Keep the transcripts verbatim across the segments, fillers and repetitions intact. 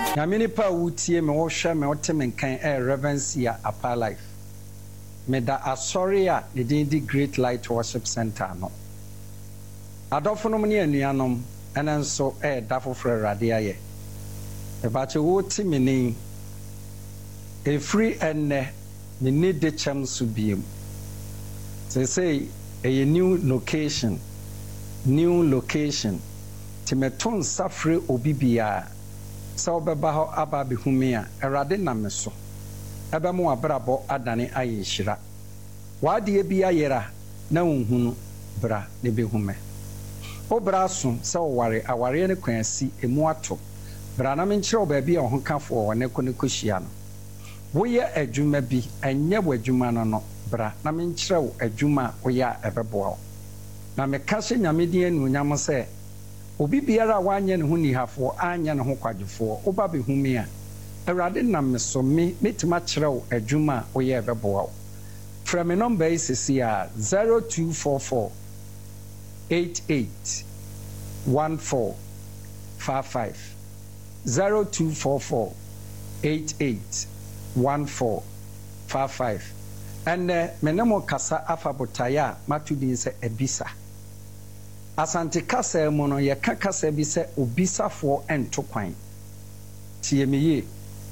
Yamini pa utie me wo hwe me wote me kan e Reverencia Upper Life. Me da asoria ne din di Great Light Worship Center no. Adofo no ne anuanom ene nso e da foforo rade aye. E ba che wo ti me ni e free enne me ni de chem so biem. Say say a new location. New location. Timeton safre obibia. Sa obeba ho aba behumi a erade na me so. Ebe mo abrabo adane ayeshira. Wade bi ayera na unhunu bra ne behume. Obra so sa oware aware ne kwansi emu ato. Bra na me nkire obabi a ho kafo wo ne ko ne kohia no. Woye adwuma bi enye wadwuma no no bra na me nkire wo adwuma woya ebeboa. Na me ka hye nyame din anu nyam se obi biara wanye ne ho nihafo anya ne ho kwadwefo oba behumi a erade na me so me metima kyerɛw adwuma oyɛ bɛboa wo fra me number is here zero two four four eight eight one four five five zero two four four eight eight one four five five and uh, me nemo kasa afa botaya matudin se ebisa Asante kasa mu no ye ka kasa bi se obisafo ento kwan tie me ye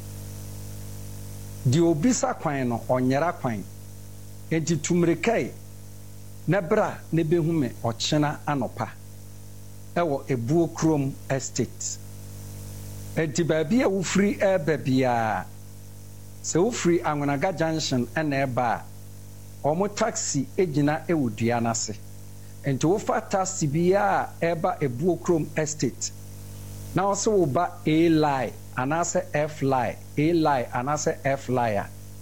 di obisa kwan no onyera kwan enti tumrekai na bra ne behume ochena anopa ewo ebuo krom estate enti baabi a wofri eba bia se wofri Anwonaga junction ena eba omo taxi egina ewudua nase enti wo fa taxi bia eba ebuo krom estate na also wo ba A line anase F line A line anase F line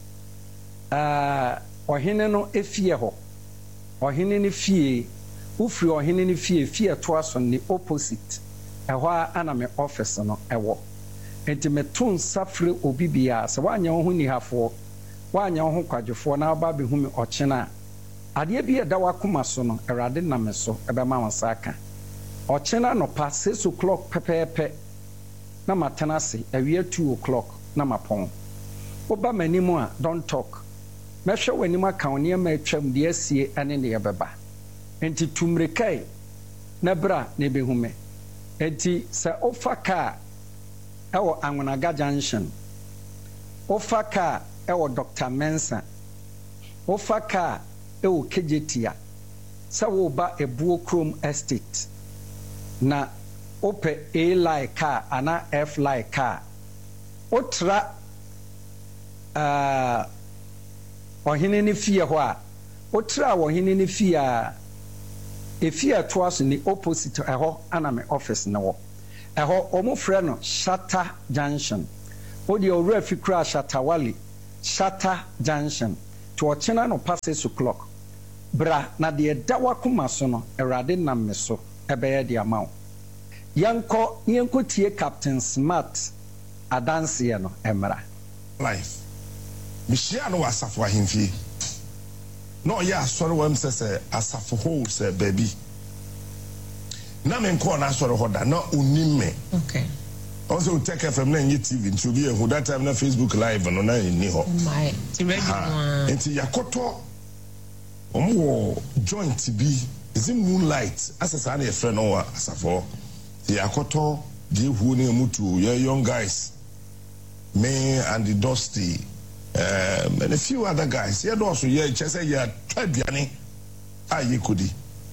ah ohene no efie ho ohene ne fie ufri ohene ne fie fie to aso ni opposite ehwo ana me office no ewo enti me ton safre obi bia se wanya ho ni hafo wanya ho kwadwefo na ba behu me ochena ade bi eda wakoma so no erade na me so ebema wasaka ochena no pa six o'clock pepepe na matena se awie two o'clock na mapon oba manimu a don't talk mehwe wanimu aka oni ma atwam de asie ane ne yebeba enti tumrekai na bra ne behume enti se ofa ka ewo Anwonaga junction ofa ka ewo Doctor Mensa ofa ka ewo Kejetia sa wo ba ebuo krom estate na ope A line car ana F line car otra uh ohene ne fie ho a otra ohene ne fie a efie to aso ni opposite eho ana me office ne wo eho omo frɛ no Shatta Junction odi owura fikra Shatawali Shatta Junction to ochena no past six o'clock bra na de da wakoma so no erade nam me so ebeye de amaw yanko yanko tie Captain Smart adanse no emra life mishia no asafo ahemfie no ya asore wam sese asafo ho se baby na men ko na asore ho da na onime okay also take F M na nyi T V nti obi ehu that time na Facebook live no na ni ho my ti ready one enti yakoto omo joint bi is in moonlight asesa na e friend no asafo yakoto de hu na mutu ye young guys me and the Dusty um, and a few other guys yeah also yeah just say yeah aduane ayi kodi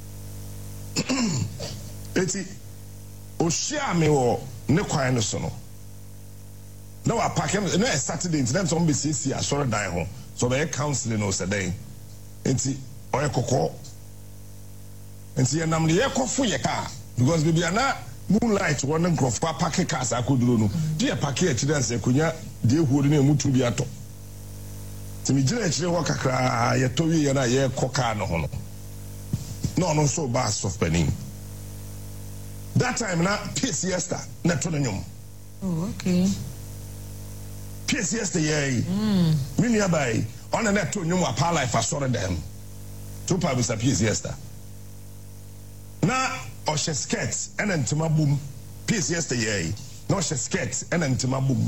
eti o share me wo ne kwan no so no na wa pack him na Saturday internet so be C C asore dan ho so be counseling no se den enti o ye kokko enti ye nam ne ye kofo ye ka because bibia na moonlight one nkrof pa pack cars akoduro no de pack e chire nse konya de huori na mutu bi ato timi gire chire ho kakra ye to wi ye na ye koka no ho no no no so ba soft pening that time na P S Siesta na to nyom oh okay P S Siesta ye mm mini abai on na to nyom Upper Life asore dem to pa bi sa P S Siesta na Oshe skirts and then Timabum P S Siesta ye no she skirt and ntima bom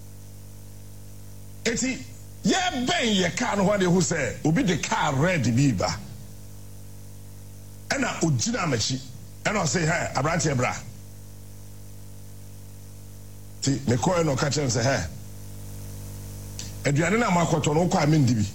eti ye ben ye car no what who say obi the car red bi ba and ogina machi and I say hey abrante bra ti me call no catch and say hey aduane na makoto no kwa me ndibi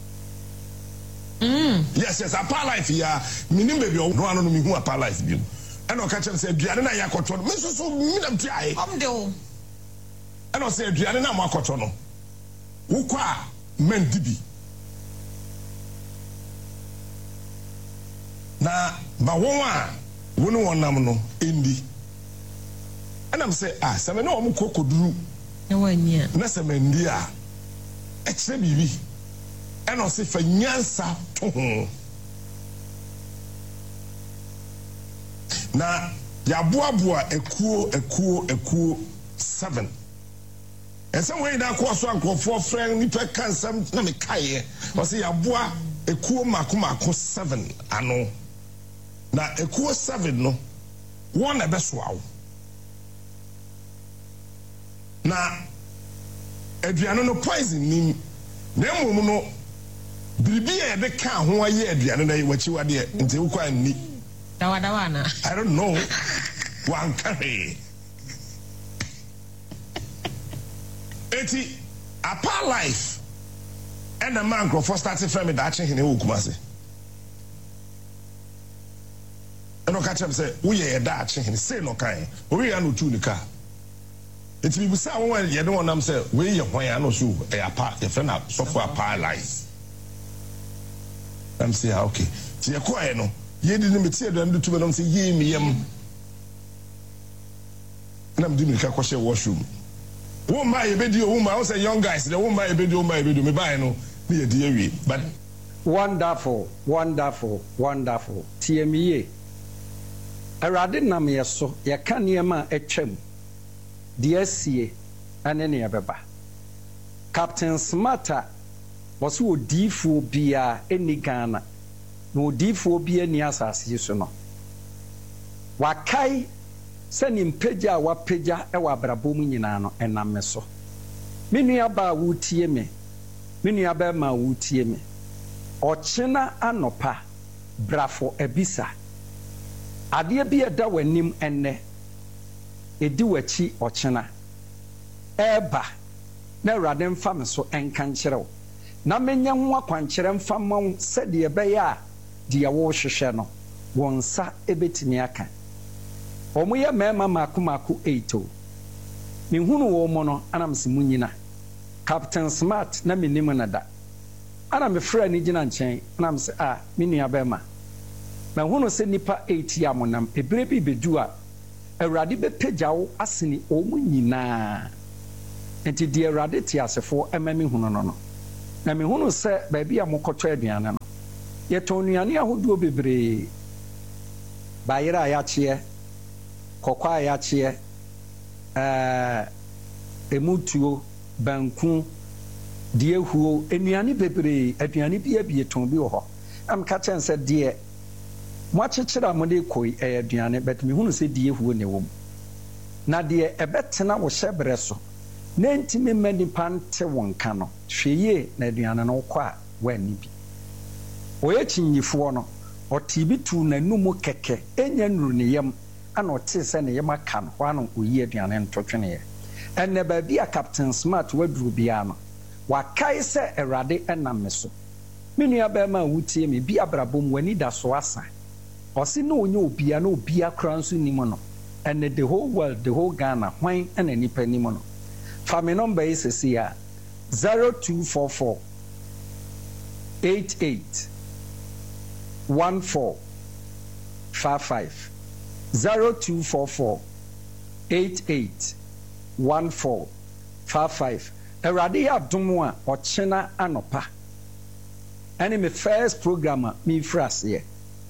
mm yes yes apa life ya minim baby no ano no mi hu apa life bi and I catch and say aduane na yakoto me so so mi nam ti aye am de o and I say aduane na makoto no wo kwa men dibi na ba won a wonu wonam no endi and I'm say ah se me no mo kokoduru e wanya na se me ndi a e kire bibi and I say fa nyansa to ho na ya boaboa ekuo ekuo ekuo seven ese we na ko so ankofo friend ni pe kansam na me kae o se ya boa ekuo mako mako seven ano na ekuo seven no won na beso awo na aduane no poison ni na emom no biribi e de ka ho aye aduane na wachi wade nti wo kwa ni dawa dawa na I don't know wan carry eti apa life and a man go for starting from that hene wo kumase eno ka chem say wo ye da hene say no kan o we ya no tu ni ka eti bi busa won ye de wonam say we ye hwan ya no so e apa ye friend na so for apa life I'm say okay ti ye ko e no ye di ni meti edo ndu tu be no say ye mi yem na mdi mi ka ko she washroom woman you be do woman say young guys the woman you be do woman you be do me buy no na ye di awie but wonderful wonderful wonderful T M E Arade nam ye so ye ka niema etwam de asie ane ne yebeba Captain Smarter was odifu bia eni Ghana no odifu bia ni asase so no wakai sani mpagya wa pagya e wa brabom nyina no enam me so menua ba wutie me menua ba ma wutie me ochina anopa brafo ebisa ade bi eda wanim enne edi wachi ochina eba na Awurade mfa me so enka nkyerɛw na menya ho akwankyerɛ mfa ma se de ebɛyɛ a de wo hwehwɛ no wonsa ebetimi aka omuye mema makumako eight o mihunu wo mo no ana mse munyina Captain Smart na minim na da ana me frɛ ni gina nkyɛn ana mse a menua bɛma ma hunu se nipa eight ya monam ebere bi bedu a Awurade bepagya wo aseni o mu nyina enti de Awurade ti asefo ema me hunu no no na me hunu se ba bia mokɔtɔ aduane no ye tonuane ahoduo bebre ba yira ya kye kokwa ya kye eh emutuo banku die huo enuane bebre aduane bi abie ton bi ho am ka chen se die mo akyekira mo de koi eh aduane bet me hunu se die huo ne wom na de ebetena wo hyebre so na ntimi mani pante wonka no hweye na aduane no kwa wani bi oye chinyifo no otibi tu na numu keke enya nuru ne yam ana ote se ne yam aka no hwa no oyi aduane ntotwene ye enne ba bia Captain Smart waduru bia no wakai se Awurade enam me so menua ba ma wutie me bia brabom wani da so asa osi na onye obia na obia kra nso nimo no enne the whole world the whole Ghana hwan ena nipa nimo no fa me number is here zero two four four eight eight one four five five zero two four four eight eight one four five five. Awurade adom a ochina anopa ene me first program me frase ye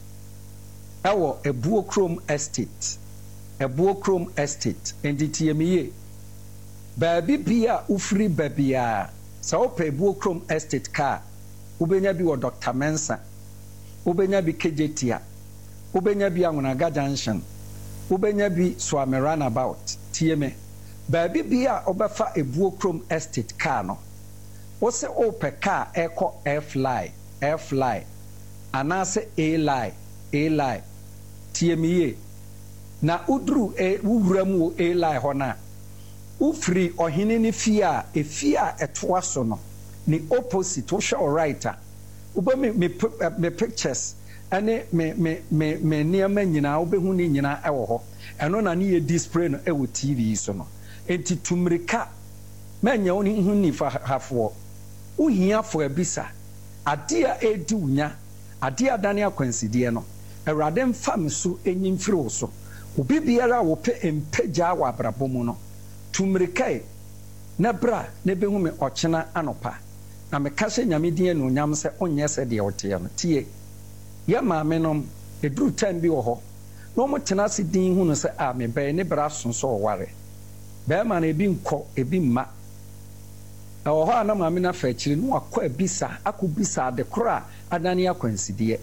ewo Ebuo Chrome Estate Ebuo Chrome Estate enditi emiye baabi bia ufri babia sa opa Ebuo Chrome Estate car ubenya bi wo Doctor Mensa ubenya bi Kejetia ubenya bi Angunaga Junction ubenya bi Swami Runabout tieme baabi bia obefa ebuo krom estate car no wo se ope car eko airfly airfly anase a-line a-line tiemiye na udru e wuram wo a-line ho na ufri ohene ne fie a efie a etoa so no ni opposite wo hwe right a uba me me, me pictures ane me me me me niama nyina obehu ni nyina ewo ho eno na ne ye display no ewo T V so no enti tumrika manya oni hu ni fa hafo uhia fo abisa ade a edi unya ade adane akwansidie no awurade mfa mso enyimfiri wo so obi biara wo pe empeja wa abrabomu no tumrika na bra na behu me ochena anopa na me kase nyame din no nyam se onye se de wote no tie ya maame no eduru time bi wo ho no mo tena se din hu no se a me be ne bra sonso ware be ma na ebi nko ebi mma na wo ho ana maame na fa akiri no akọ abisa akobisa de kora adane akwansidie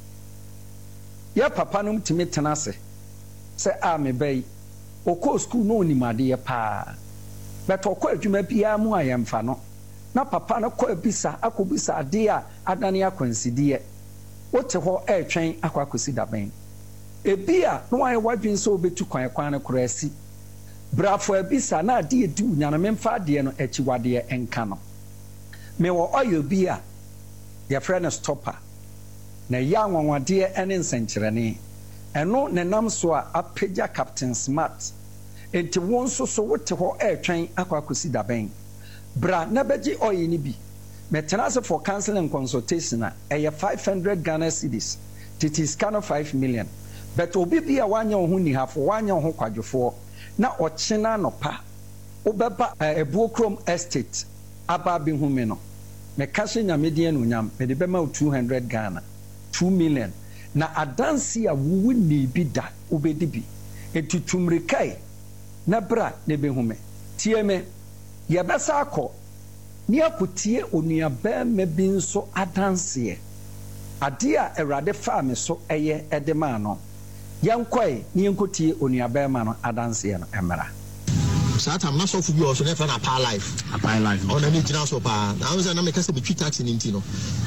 ya papa no mtimi tena se se a me be okọ school no onimade ye pa beto okọ adwuma bia mu ayemfa no na papa no kọ abisa akobisa ade a adane akwansidie wote ho etwen akwakosi daben ebia no aye wadwen so obetu kwan kwan no korasi brafo abisa na ade edi unyana memfa ade no echiwade enka no me wo oyo bia your friend stopper na ya nwanwade ene nsenkyerene eno ne nam so a apagya Captain Smart enti won so so wote ho etwen akwakosi daben bra na beji oyi ni bi metena for counseling and consultation a eh, five hundred Ghana cedis titi scan five million but obi bia wanya ho ni hafo wanya ho kwadwofo na ochena no pa obeba ebuo krom estate aba bi hu me no me kashe nyame die no nyam me de bema two hundred Ghana two million na adansi a wuwu ni bi da obedi bi etutumrikai na bra ne be hu me tie me ye besa akọ ni akotie onua bɛɛma bi nso adanseɛ ade a awurade fa me so ɛyɛ ɛdema no yɛnkɔe ni yɛnkotie onua bɛɛma no adanseɛ no ɛmra satam na sofu bi also nefa na pa life pa life ona ni gyina so pa na wo say na me kase be twitax ni nti no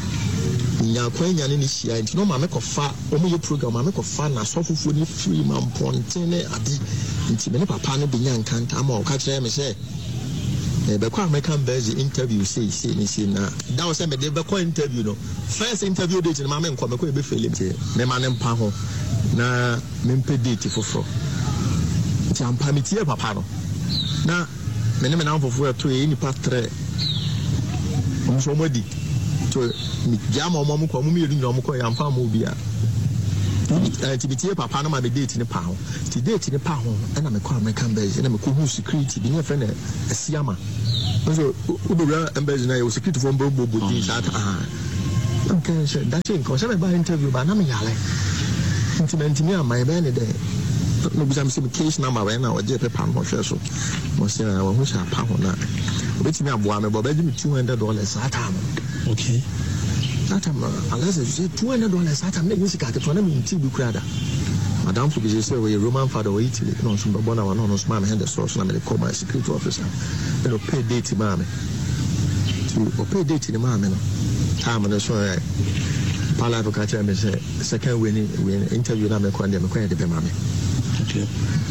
nya kwan nya ne ni hia nti no ma me kofa o me program ma me kofa na sofufuo ni free man ponten ne ade nti me ne papa no be nya nkanta ma o ka kyerɛ me sɛ be kwa American based interview say say ni say na that was me dey be kwa interview no first interview date na ma me nkɔ me kwa be fele me ma ne mpa ho na me mpe date foforo nti ampa me tie papa no na me ne me na foforo to e ni patre o so modi to mi jama o mo ko mo mi edu no mo ko ya ampa mo bia ti bitie papa no ma be date ni pa ho ti date ni pa ho e na me kwa American based na me ko hu security bi ne friend asiama so ubura embassy na yo security from bobo bodi that ah okay so that thing cause me ba interview ba na me yale intimate me am my be ne de no bi sam some case na ma we na o je paper no hwe so mo se na wo hu sha pa ho na obeti me aboa me bo ba me two hundred dollars that time okay that time unless you say two hundred dollars that time na music ake to na me nti bi kurada madam for be say we Roman father we Italy no so bo na no no so ma me hand the source na me call my security officer and o pay date ma me to o pay date ni ma me no time no so eh pala to catch me say second we ni we interview na me kwa ndem kwa de be ma me okay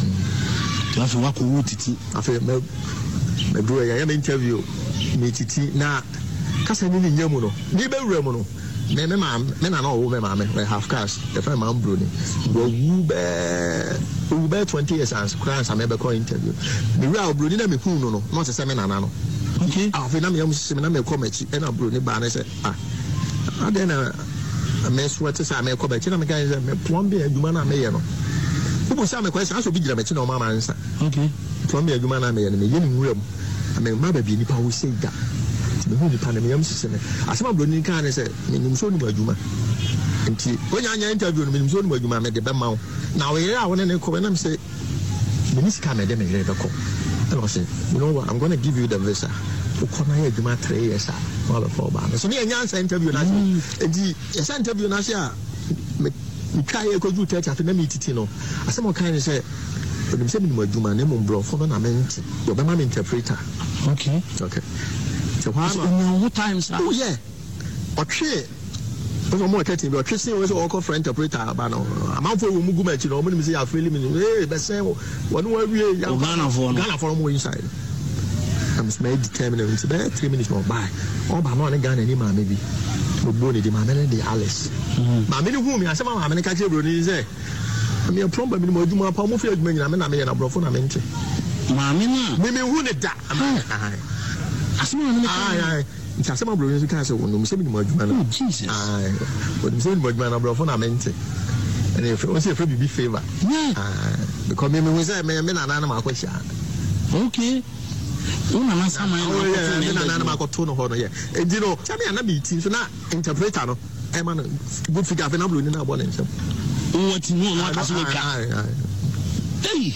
to afi wa ko wutiti afi me me do ya ya interview me titi na kasa ni ni nyamu no ni be wura mu no me me ma me na na o me ma me we half cash the friend man bro ni go wu be wu be twenty years as class am be call interview me wura bro ni na me hu no no not say me na na no okay afi na me am se me na me call me chi e na bro ni ba na say ah ade na me sweat say me call be chi na me guy say me plumber adwuma na me ye no people say me question so bi gira me chi na o ma ma nsa okay plumber adwuma na me ye no me ye ni wura mu me ma ba bi ni pa wo say da me hu ni pa na me yam sise me asema bro ni kan say me nim so ni adwuma nti onya anya interview no me nim so ni adwuma me de be ma wo na we ya wo ne ne ko be na me say me ni sika me de me yere be ko and I say you know what I'm going to give you the visa ukona ye adwuma three years ah all for ba so me anya answer interview na nti yes interview na say me me kai e ko ju thirty after na me titi no asema kan say But I'm saying, my name bro, for an amendment. Your mama interpreter. Okay. Okay. So, what times? Oh, yeah. Okay. Because I'm more getting your Christian was all called for interpreter. But I'm out for Mugumet, you know, when you say, I feel him, hey, but say, one way, Ghana for Ghana for more inside. I'm made determined to be three minutes more by. Oh, but not a gun anymore, maybe. No body, the mamma, the Alice. Mammy, whom I said, I'm going to catch you, Bruni. I mean, a problem in Mojuma, Pomofield, I mean, I'm a brofon, I'm into. Mammy, maybe who did that? I saw it's a summer brewing castle when you say Mojuma. Jesus. I would say Mojuma, a brofon, I'm into. And if it was a pretty big favor, because maybe we say, men and animal question. Okay. Una na sama na na ma ko to no ho no ye enti no tell me na meeting so na interpreter no e ma no good figure afi na blo ni na bo na nsem what no no aka so ka hey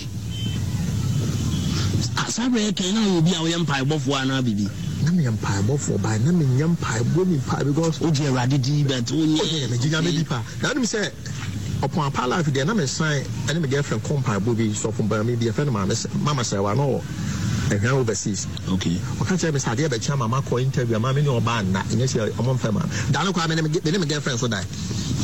asabe ke na obi a wo yem pai bofo ana bibi na me yem pai bofo ba na me yem pai bo ni pai because o je rade di bet o ni me giga me di pa na me say upon pa life there na me sign and my girlfriend come pai bo bi so from ba me bi e friend mama mama say wa no and overseas. Okay. Okay, tell me, I did a chama mako interview. Mammy, no band, not in your own family. Dano, I mean, the name of girlfriends will die.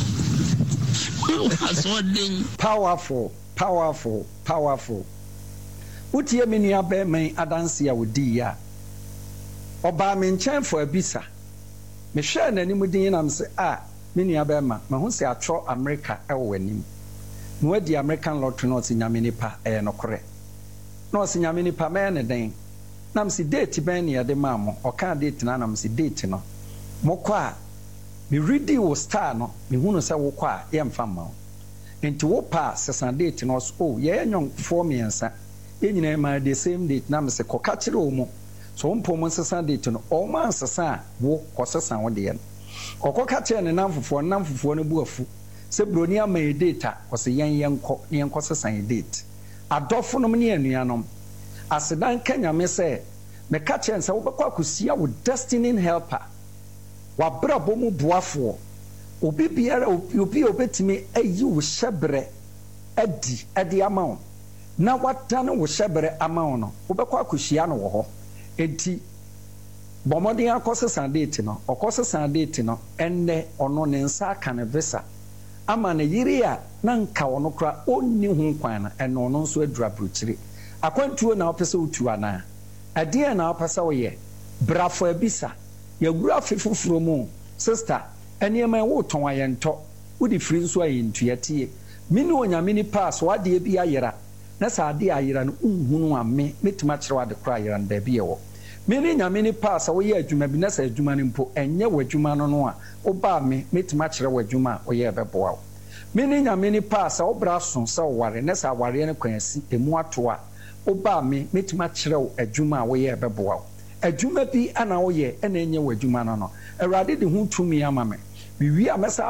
Powerful, powerful, powerful. What ye mean, ya bear me, Adansia with dear. Oba me chain for a bisa. Me share any mudin and say, ah, mini abema, my home say I tro America, I win him. No, the American law to not in Yaminipa, eh, no correct. No, sinya mini pa me ne den na msi date ben ya de mamo o kan date na na msi date no mokọ a me ready wo star no me hunu se wo kọ a ye mfa ma enti wo pa sesan date no so oh ye enyon four miensa ye nyina ma the same date na msi koka kire o mu so mpo mu sesan date no o man sesan wo ko sesan wo de ye okoka kire ne namfofo namfofo no bu afu se broni ama ye date a o se yen yen ko yen ko sesan ye date adofo no ne anuanom asedan kanya me se me ka chen se wo bekwa akusia wo destiny helper wa brabo mu boafo obi biara obi obetimi ayi wo hyebre adi adi amawo na watane wo hyebre amawo no wo bekwa akusia no wo ho enti bomodin akosesan date no okosesan date no enne ono ne nsa aka ne visa ama na yiri a na nka wono kra onni hu kwan na eno no nso adura bruchiri akwantuo na opese otu ana ade na opese wo ye brafo abisa ya gura fefufuro mu sister eniema wo ton ayento wodi firi nso ayentu yatie mini onyame ni pass wade bi ayera na sa ade ayera no unhunu ame metima kire wade kra ayera nda bi ye wo mini nyame ni pass wo ye adwuma bi na sa adwuma ni mpo enye wadwuma no no a oba me metima kire wadwuma o ye beboa mini nyame ni pass wo bra so sa ware na sa ware ne kwansi emu ato a oba me metima kire adwuma wo ye beboa adwuma bi ana wo ye ena enye wadwuma no no awrade de hu tumi ama me wi wi amesa